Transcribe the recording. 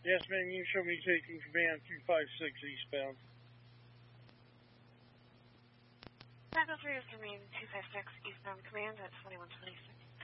Yes, ma'am, you show me taking command 256 eastbound. 503 is remain 256 eastbound command at 2126.